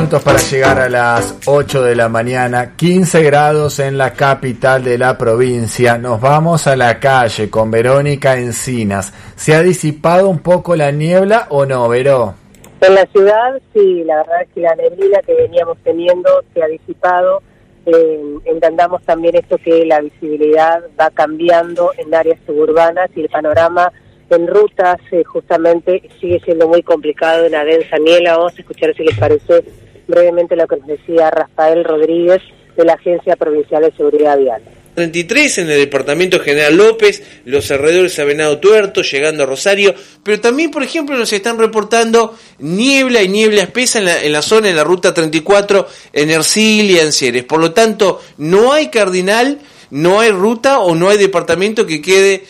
minutos para llegar a las 8 de la mañana, 15 grados en la capital de la provincia. Nos vamos a la calle con Verónica Encinas. ¿Se ha disipado un poco la niebla o no, Veró? En la ciudad, sí, la verdad es que la neblina que veníamos teniendo se ha disipado. Entendamos también esto que la visibilidad va cambiando en áreas suburbanas y el panorama en rutas justamente sigue siendo muy complicado, una densa niebla. Vamos a escuchar, si les parece, brevemente lo que nos decía Rafael Rodríguez de la Agencia Provincial de Seguridad Vial. 33 en el departamento General López, los alrededores a Venado Tuerto, llegando a Rosario, pero también, por ejemplo, nos están reportando niebla y niebla espesa en la zona, en la ruta 34, en Ercilia, en Ceres. Por lo tanto, no hay cardinal, no hay ruta o no hay departamento que quede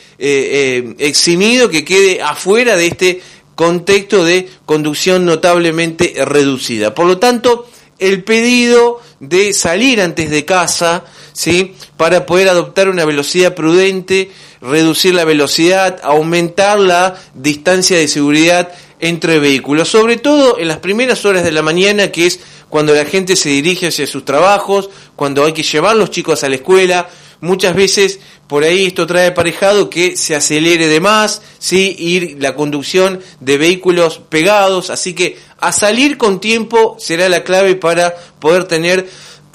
eximido, que quede afuera de este contexto de conducción notablemente reducida. Por lo tanto, el pedido de salir antes de casa, ¿sí?, para poder adoptar una velocidad prudente, reducir la velocidad, aumentar la distancia de seguridad entre vehículos, sobre todo en las primeras horas de la mañana, que es cuando la gente se dirige hacia sus trabajos, cuando hay que llevar los chicos a la escuela. Muchas veces por ahí esto trae aparejado que se acelere de más, ¿sí?, ir la conducción de vehículos pegados, así que a salir con tiempo será la clave para poder tener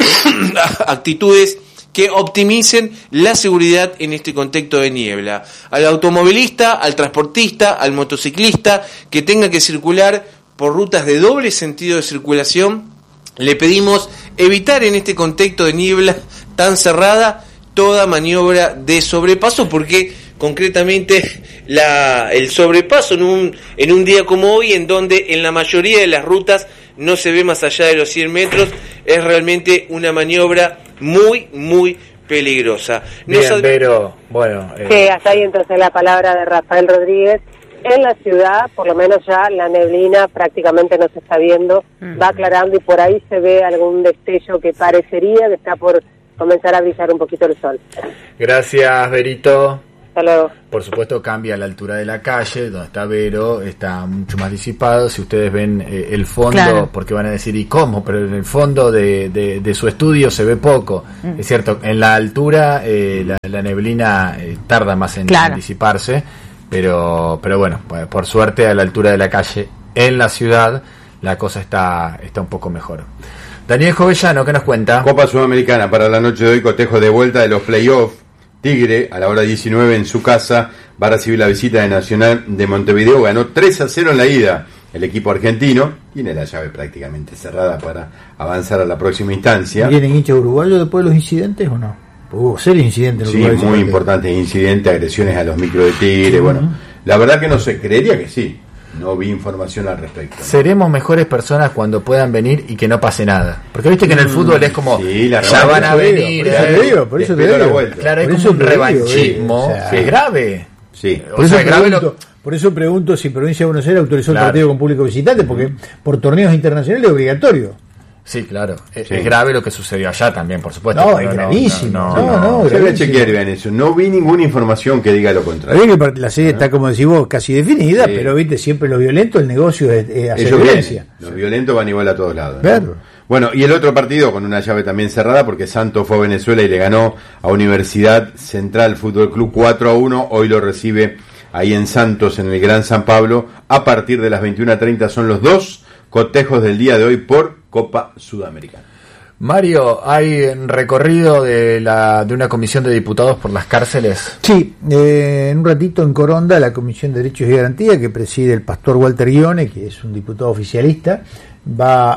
actitudes que optimicen la seguridad en este contexto de niebla. Al automovilista, al transportista, al motociclista que tenga que circular por rutas de doble sentido de circulación, le pedimos evitar en este contexto de niebla tan cerrada toda maniobra de sobrepaso, porque concretamente el sobrepaso en un día como hoy, en donde en la mayoría de las rutas no se ve más allá de los 100 metros, es realmente una maniobra muy, muy peligrosa. Bien, pero bueno... Sí, hasta ahí entonces la palabra de Rafael Rodríguez. En la ciudad, por lo menos ya la neblina prácticamente no se está viendo, va aclarando y por ahí se ve algún destello que parecería que está por comenzar a brillar un poquito el sol. Gracias, Verito. Hasta luego. Por supuesto cambia la altura de la calle, donde está Vero, está mucho más disipado. Si ustedes ven el fondo, claro, porque van a decir, ¿y cómo? Pero en el fondo de su estudio se ve poco. Es cierto, en la altura la neblina tarda más en disiparse, pero bueno, por suerte a la altura de la calle, en la ciudad, la cosa está un poco mejor. Daniel Jovellano, ¿qué nos cuenta? Copa Sudamericana para la noche de hoy, cotejo de vuelta de los playoffs. Tigre, a la hora 19 en su casa, va a recibir la visita de Nacional de Montevideo. Ganó 3-0 en la ida el equipo argentino. Tiene la llave prácticamente cerrada para avanzar a la próxima instancia. ¿Vienen hinchas uruguayos después de los incidentes o no? Hubo serios incidentes en Uruguay. Sí, muy importantes incidentes, agresiones a los micros de Tigre. Bueno, la verdad que no se creería que sí. No vi información al respecto, ¿no? Seremos mejores personas cuando puedan venir y que no pase nada. Porque viste que en el fútbol es como, ya van a venir. Por eso te digo. Claro, es como un revanchismo que es grave. Sí. Por eso pregunto si Provincia de Buenos Aires autorizó el partido con público visitante, porque por torneos internacionales es obligatorio. Sí, claro. Es grave lo que sucedió allá también, por supuesto. No, es gravísimo. Se voy a chequear, vean eso. No vi ninguna información que diga lo contrario. La serie está, como decís vos, casi definida, pero viste, siempre lo violento, el negocio es hacer violencia. Los violentos van igual a todos lados. Claro. Bueno, y el otro partido con una llave también cerrada, porque Santos fue a Venezuela y le ganó a Universidad Central Fútbol Club 4-1. Hoy lo recibe ahí en Santos, en el Gran San Pablo. A partir de las 21:30 son los dos cotejos del día de hoy por Copa Sudamericana. Mario, ¿hay recorrido de una comisión de diputados por las cárceles? Sí, en un ratito en Coronda, la Comisión de Derechos y Garantía, que preside el pastor Walter Guione, que es un diputado oficialista, va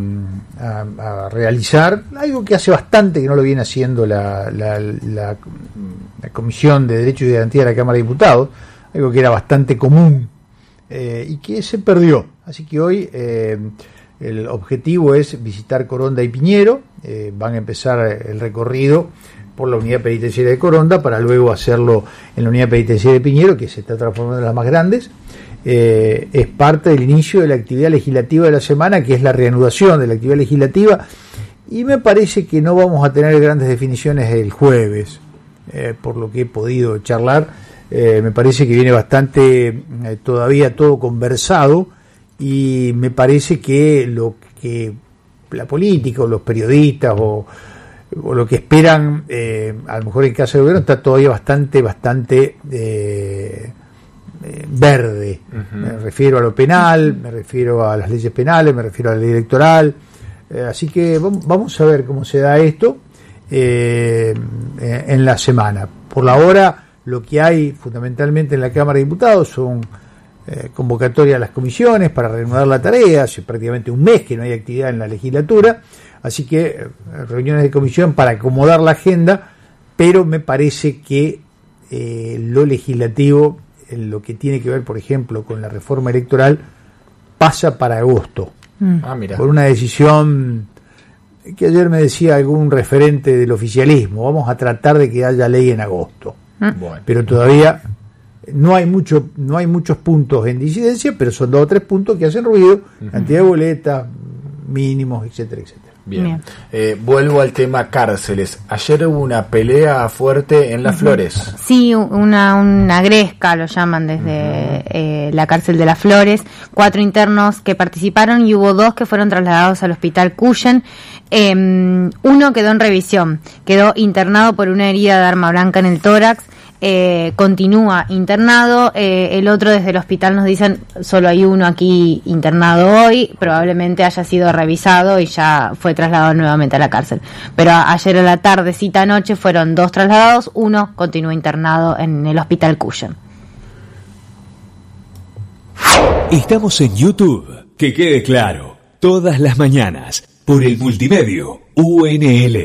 a realizar algo que hace bastante que no lo viene haciendo la Comisión de Derechos y Garantía de la Cámara de Diputados, algo que era bastante común y que se perdió. Así que hoy el objetivo es visitar Coronda y Piñero. Van a empezar el recorrido por la unidad penitenciaria de Coronda para luego hacerlo en la unidad penitenciaria de Piñero, que se está transformando en las más grandes. Es parte del inicio de la actividad legislativa de la semana, que es la reanudación de la actividad legislativa, y me parece que no vamos a tener grandes definiciones el jueves, por lo que he podido charlar. Me parece que viene bastante todavía todo conversado, y me parece que lo que la política o los periodistas o lo que esperan, a lo mejor en caso de gobierno está todavía bastante verde. Me refiero a lo penal, me refiero a las leyes penales, me refiero a la ley electoral, así que vamos a ver cómo se da esto en la semana. Por la hora lo que hay fundamentalmente en la Cámara de Diputados son convocatoria a las comisiones para reanudar la tarea. Hace prácticamente un mes que no hay actividad en la legislatura, así que reuniones de comisión para acomodar la agenda, pero me parece que lo legislativo, en lo que tiene que ver, por ejemplo, con la reforma electoral, pasa para agosto. Mira. Por una decisión que ayer me decía algún referente del oficialismo: vamos a tratar de que haya ley en agosto. Bueno. Pero todavía no hay muchos puntos en disidencia, pero son 2 o 3 puntos que hacen ruido, cantidad de boletas, mínimos, etcétera, etcétera. Bien. Vuelvo al tema cárceles. Ayer hubo una pelea fuerte en Las Flores. Sí, una gresca, lo llaman desde la cárcel de Las Flores. 4 internos que participaron y hubo 2 que fueron trasladados al hospital Cuyen. Uno quedó en revisión, quedó internado por una herida de arma blanca en el tórax. Continúa internado. El otro, desde el hospital nos dicen solo hay uno aquí internado hoy, probablemente haya sido revisado y ya fue trasladado nuevamente a la cárcel. Pero ayer a la tardecita noche fueron 2 trasladados, uno continúa internado en el hospital Cuyen. Estamos en YouTube, que quede claro, todas las mañanas por el multimedio UNL.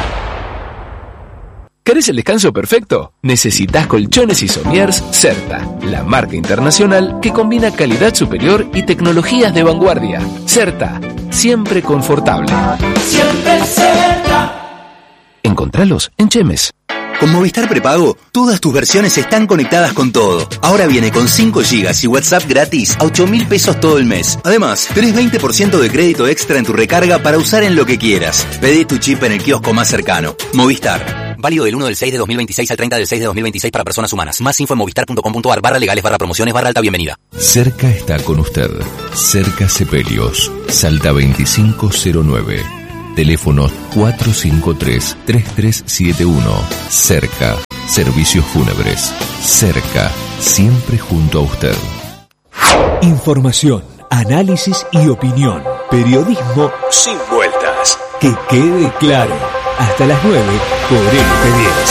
¿Querés el descanso perfecto? Necesitas colchones y somiers Certa, la marca internacional que combina calidad superior y tecnologías de vanguardia. Certa, siempre confortable. Siempre Certa. Encontralos en Chemes. Con Movistar Prepago, todas tus versiones están conectadas con todo. Ahora viene con 5 GB y WhatsApp gratis a 8.000 pesos todo el mes. Además, tenés 20% de crédito extra en tu recarga para usar en lo que quieras. Pedí tu chip en el kiosco más cercano. Movistar. Válido del 1 del 6 de 2026 al 30 del 6 de 2026 para personas humanas. Más info en movistar.com.ar/legales/promociones/alta bienvenida. Cerca está con usted. Cerca Sepelios. Salta 2509. Teléfono 453-3371. Cerca. Servicios fúnebres. Cerca. Siempre junto a usted. Información, análisis y opinión. Periodismo sin vueltas. Que quede claro. Hasta las 9 por LP10.